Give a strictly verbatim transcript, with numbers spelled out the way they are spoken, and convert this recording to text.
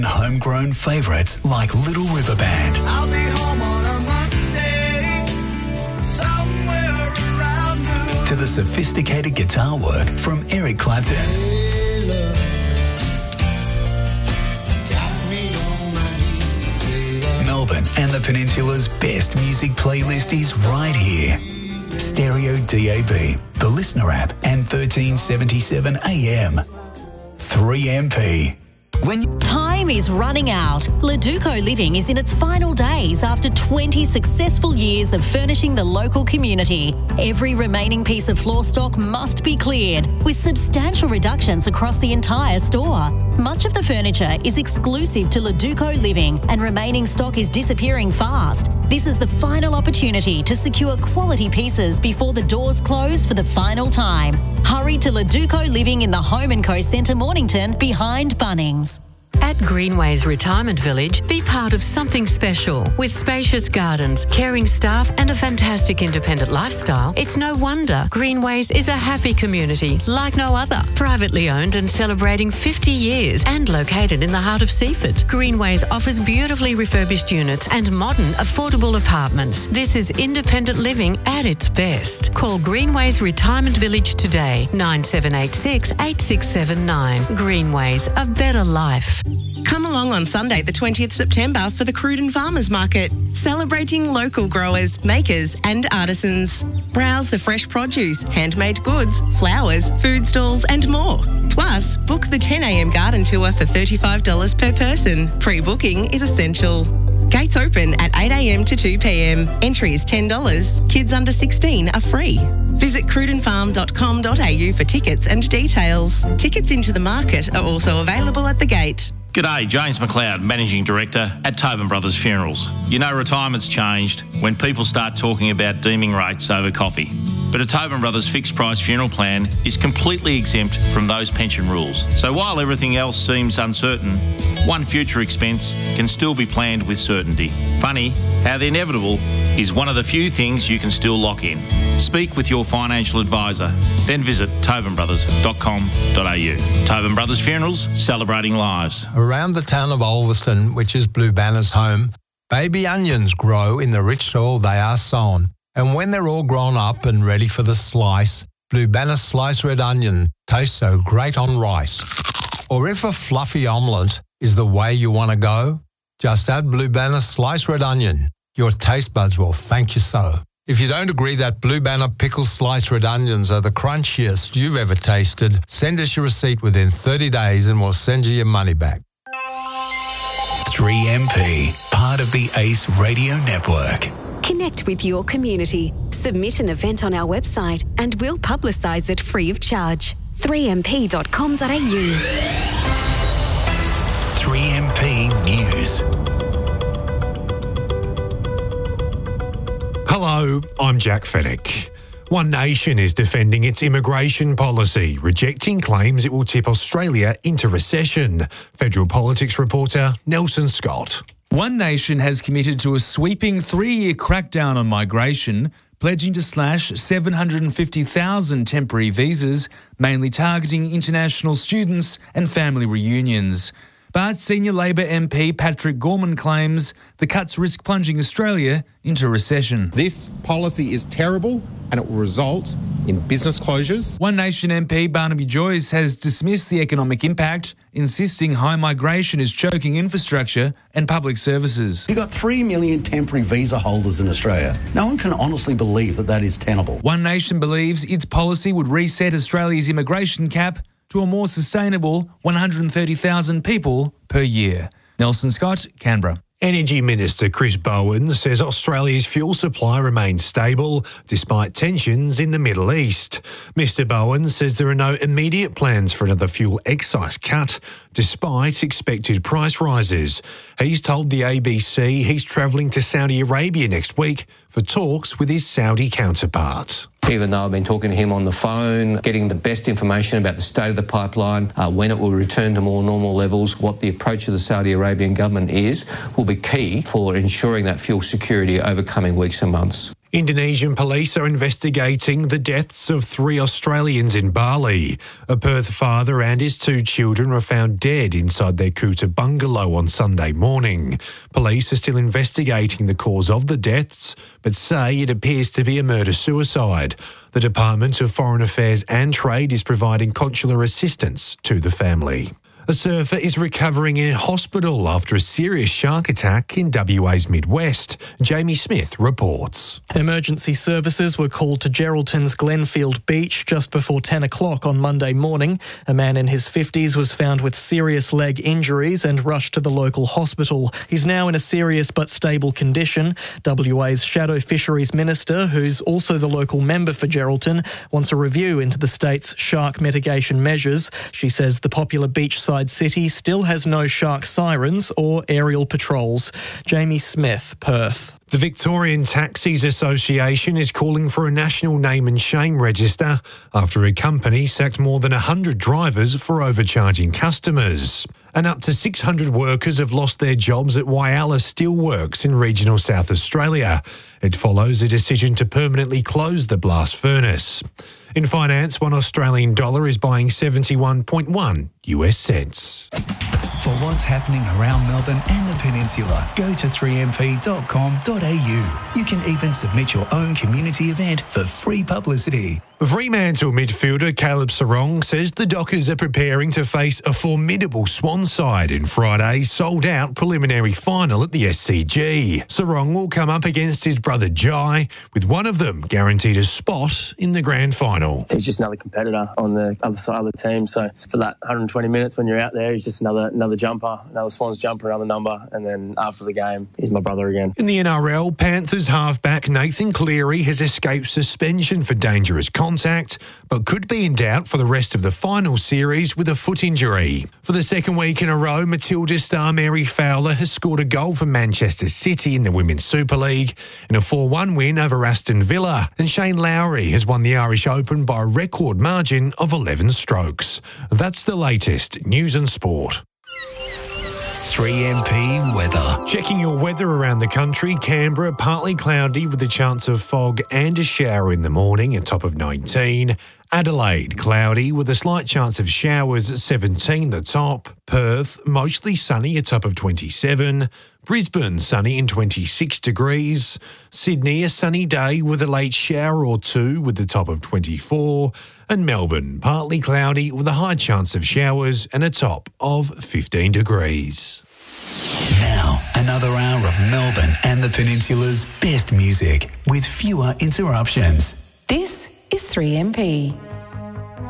Homegrown favourites like Little River Band. I'll be home on a Monday, somewhere around noon. To the sophisticated guitar work from Eric Clapton. Hey, love, got me on my knees, hey, love. Melbourne and the Peninsula's best music playlist is right here. Stereo D A B, the Listener app, and thirteen seventy-seven A M. three M P. When Time is running out. Leduco Living is in its final days after twenty successful years of furnishing the local community. Every remaining piece of floor stock must be cleared, with substantial reductions across the entire store. Much of the furniture is exclusive to Leduco Living, and remaining stock is disappearing fast. This is the final opportunity to secure quality pieces before the doors close for the final time. Hurry to Leduco Living in the Home and Co Centre, Mornington, behind Bunnings. At Greenways Retirement Village, be part of something special. With spacious gardens, caring staff and a fantastic independent lifestyle, it's no wonder Greenways is a happy community like no other. Privately owned and celebrating fifty years and located in the heart of Seaford. Greenways offers beautifully refurbished units and modern, affordable apartments. This is independent living at its best. Call Greenways Retirement Village today, nine seven eight six, eight six seven nine. Greenways, a better life. Come along on Sunday the twentieth September for the Cruden Farmers Market, celebrating local growers, makers and artisans. Browse the fresh produce, handmade goods, flowers, food stalls and more. Plus, book the ten A M garden tour for thirty-five dollars per person. Pre-booking is essential. Gates open at eight A M to two P M. Entry is ten dollars. Kids under sixteen are free. Visit cruden farm dot com dot a u for tickets and details. Tickets into the market are also available at the gate. G'day, James McLeod, Managing Director at Tobin Brothers Funerals. You know retirement's changed when people start talking about deeming rates over coffee. But a Tobin Brothers fixed price funeral plan is completely exempt from those pension rules. So while everything else seems uncertain, one future expense can still be planned with certainty. Funny how the inevitable is one of the few things you can still lock in. Speak with your financial advisor, then visit tobin brothers dot com dot a u. Tobin Brothers Funerals, celebrating lives. Around the town of Ulverston, which is Blue Banner's home, baby onions grow in the rich soil they are sown. And when they're all grown up and ready for the slice, Blue Banner sliced red onion tastes so great on rice. Or if a fluffy omelette is the way you want to go, just add Blue Banner sliced red onion. Your taste buds will thank you so. If you don't agree that Blue Banner pickled sliced red onions are the crunchiest you've ever tasted, send us your receipt within thirty days and we'll send you your money back. three M P, part of the ACE Radio Network. Connect with your community. Submit an event on our website and we'll publicise it free of charge. three m p dot com dot a u. three M P News. Hello, I'm Jack Fennick. One Nation is defending its immigration policy, rejecting claims it will tip Australia into recession. Federal Politics reporter Nelson Scott. One Nation has committed to a sweeping three-year crackdown on migration, pledging to slash seven hundred fifty thousand temporary visas, mainly targeting international students and family reunions. But senior Labor M P Patrick Gorman claims the cuts risk plunging Australia into recession. This policy is terrible and it will result in business closures. One Nation M P Barnaby Joyce has dismissed the economic impact, insisting high migration is choking infrastructure and public services. You've got three million temporary visa holders in Australia. No one can honestly believe that that is tenable. One Nation believes its policy would reset Australia's immigration cap to a more sustainable one hundred thirty thousand people per year. Nelson Scott, Canberra. Energy Minister Chris Bowen says Australia's fuel supply remains stable despite tensions in the Middle East. Mister Bowen says there are no immediate plans for another fuel excise cut despite expected price rises. He's told the A B C he's travelling to Saudi Arabia next week for talks with his Saudi counterpart. Even though I've been talking to him on the phone, getting the best information about the state of the pipeline, uh, when it will return to more normal levels, what the approach of the Saudi Arabian government is, will be key for ensuring that fuel security over coming weeks and months. Indonesian police are investigating the deaths of three Australians in Bali. A Perth father and his two children were found dead inside their Kuta bungalow on Sunday morning. Police are still investigating the cause of the deaths, but say it appears to be a murder-suicide. The Department of Foreign Affairs and Trade is providing consular assistance to the family. A surfer is recovering in hospital after a serious shark attack in W A's Midwest. Jamie Smith reports. Emergency services were called to Geraldton's Glenfield Beach just before ten o'clock on Monday morning. A man in his fifties was found with serious leg injuries and rushed to the local hospital. He's now in a serious but stable condition. W A's Shadow Fisheries Minister, who's also the local member for Geraldton, wants a review into the state's shark mitigation measures. She says the popular beachside city still has no shark sirens or aerial patrols. Jamie Smith, Perth. The Victorian Taxis Association is calling for a national name and shame register after a company sacked more than one hundred drivers for overcharging customers. And up to six hundred workers have lost their jobs at Whyalla Steelworks in regional South Australia. It follows a decision to permanently close the blast furnace. In finance, one Australian dollar is buying seventy-one point one U S cents. For what's happening around Melbourne and the Peninsula, go to three m p dot com dot a u. You can even submit your own community event for free publicity. Fremantle midfielder Caleb Serong says the Dockers are preparing to face a formidable Swan side in Friday's sold-out preliminary final at the S C G. Serong will come up against his brother Jai, with one of them guaranteed a spot in the grand final. He's just another competitor on the other side of the team, so for that one hundred twenty minutes when you're out there, he's just another another jumper, another Swans jumper, another number, and then after the game, he's my brother again. In the N R L, Panthers halfback Nathan Cleary has escaped suspension for dangerous contact, but could be in doubt for the rest of the final series with a foot injury. For the second week in a row, Matilda star Mary Fowler has scored a goal for Manchester City in the Women's Super League in a four one win over Aston Villa, and Shane Lowry has won the Irish Open by a record margin of eleven strokes. That's the latest news and sport. three M P weather. Checking your weather around the country, Canberra partly cloudy with a chance of fog and a shower in the morning, a top of nineteen. Adelaide cloudy with a slight chance of showers at seventeen, the top. Perth mostly sunny, a top of twenty-seven. Brisbane sunny in twenty-six degrees. Sydney a sunny day with a late shower or two with the top of twenty-four. And Melbourne partly cloudy with a high chance of showers and a top of fifteen degrees. Now, another hour of Melbourne and the Peninsula's best music with fewer interruptions. This is three M P.